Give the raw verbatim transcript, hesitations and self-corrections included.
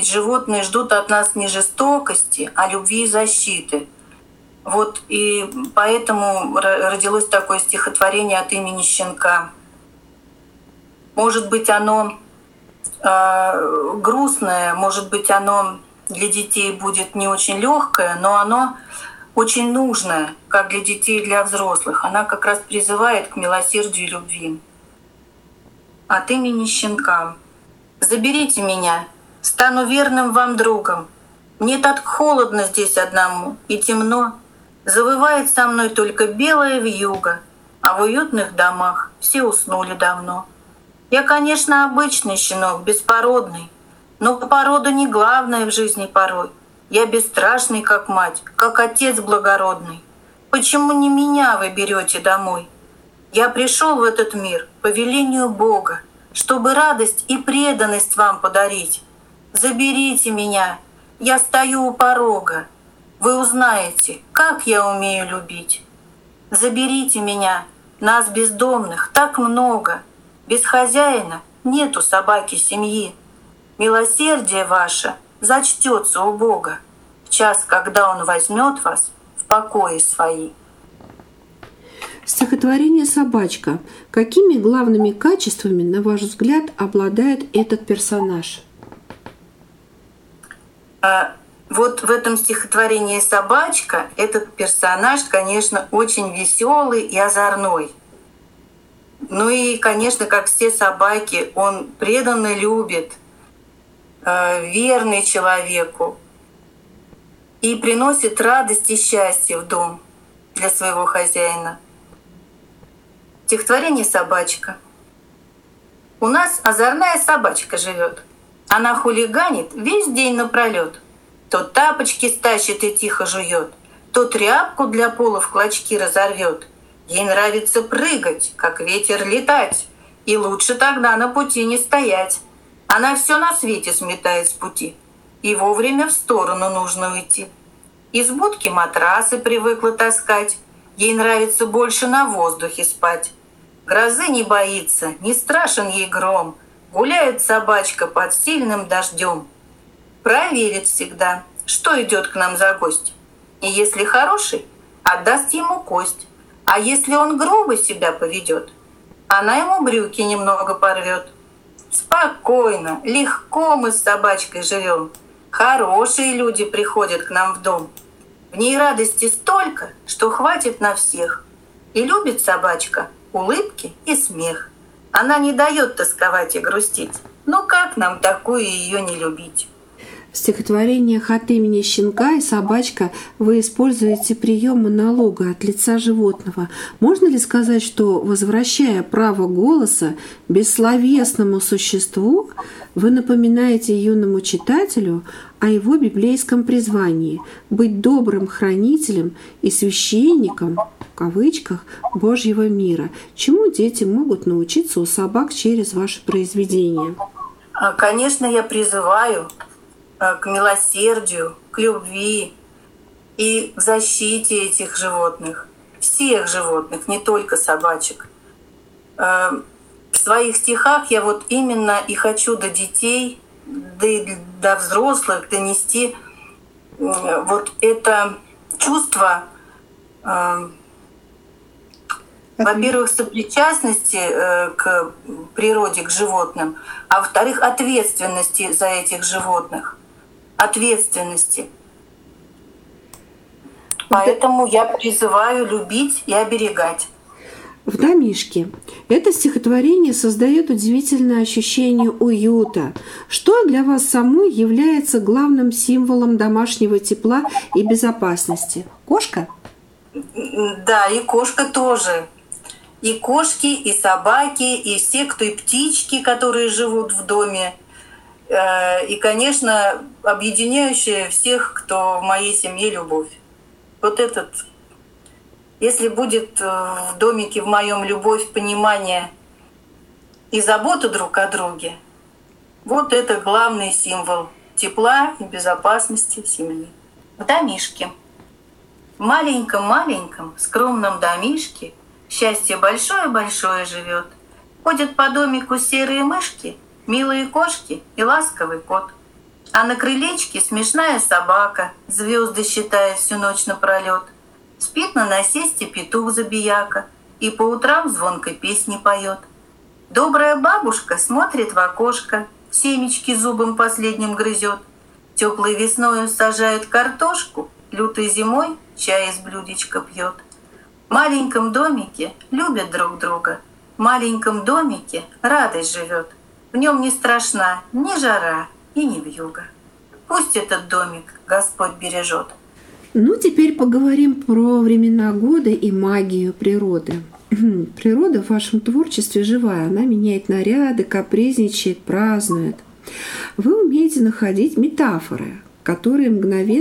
Ведь животные ждут от нас не жестокости, а любви и защиты. Вот и поэтому родилось такое стихотворение от имени щенка. Может быть, оно э, грустное, может быть, оно для детей будет не очень легкое, но оно очень нужное, как для детей и для взрослых. Она как раз призывает к милосердию и любви. От имени щенка. Заберите меня, стану верным вам другом. Мне так холодно здесь одному и темно. Завывает со мной только белая вьюга, а в уютных домах все уснули давно. Я, конечно, обычный щенок, беспородный, но порода не главная в жизни порой. Я бесстрашный, как мать, как отец благородный. Почему не меня вы берете домой? Я пришел в этот мир по велению Бога, чтобы радость и преданность вам подарить. Заберите меня, я стою у порога. Вы узнаете, как я умею любить. Заберите меня, нас бездомных так много. Без хозяина нету собаки семьи. Милосердие ваше зачтется у Бога в час, когда Он возьмет вас в покои свои. Стихотворение «Собачка». Какими главными качествами, на ваш взгляд, обладает этот персонаж? А, вот в этом стихотворении «Собачка» этот персонаж, конечно, очень веселый и озорной. Ну и, конечно, как все собаки, он преданно любит, э, верный человеку и приносит радость и счастье в дом для своего хозяина. Стихотворение «Собачка». У нас озорная собачка живет. Она хулиганит весь день напролёт. То тапочки стащит и тихо жует, то тряпку для пола в клочки разорвет. Ей нравится прыгать, как ветер летать, и лучше тогда на пути не стоять. Она все на свете сметает с пути, и вовремя в сторону нужно уйти. Из будки матрасы привыкла таскать, ей нравится больше на воздухе спать. Грозы не боится, не страшен ей гром, гуляет собачка под сильным дождем. Проверит всегда, что идет к нам за гость, и если хороший, отдаст ему кость. А если он грубо себя поведет, она ему брюки немного порвет. Спокойно, легко мы с собачкой живем. Хорошие люди приходят к нам в дом. В ней радости столько, что хватит на всех. И любит собачка улыбки и смех. Она не дает тосковать и грустить. Ну как нам такую ее не любить? В стихотворениях от имени щенка и собачка вы используете прием монолога от лица животного. Можно ли сказать, что, возвращая право голоса бессловесному существу, вы напоминаете юному читателю о его библейском призвании – быть добрым хранителем и священником, в кавычках, Божьего мира, чему дети могут научиться у собак через ваше произведение? Конечно, я призываю к милосердию, к любви и к защите этих животных, всех животных, не только собачек. В своих стихах я вот именно и хочу до детей, да и до взрослых донести вот это чувство, во-первых, сопричастности к природе, к животным, а во-вторых, ответственности за этих животных. Ответственности. Поэтому я призываю любить и оберегать. В «Домишке» это стихотворение создает удивительное ощущение уюта. Что для вас самой является главным символом домашнего тепла и безопасности? Кошка? Да, и кошка тоже. И кошки, и собаки, и все, кто и птички, которые живут в доме. И, конечно, объединяющая всех, кто в моей семье, любовь. Вот этот, если будет в домике в моем любовь, понимание и забота друг о друге, вот это главный символ тепла и безопасности семьи. В домишке. В маленьком-маленьком скромном домишке счастье большое-большое живет. Ходят по домику серые мышки, милые кошки и ласковый кот. А на крылечке смешная собака, звезды считает всю ночь напролет. Спит на насесте петух-забияка и по утрам звонкой песни поет. Добрая бабушка смотрит в окошко, семечки зубом последним грызет. Теплой весною сажает картошку, лютой зимой чай из блюдечка пьет. В маленьком домике любят друг друга, в маленьком домике радость живет. В нем не страшна ни жара и ни вьюга. Пусть этот домик Господь бережет. Ну, теперь поговорим про времена года и магию природы. Природа в вашем творчестве живая, она меняет наряды, капризничает, празднует. Вы умеете находить метафоры, которые мгновенно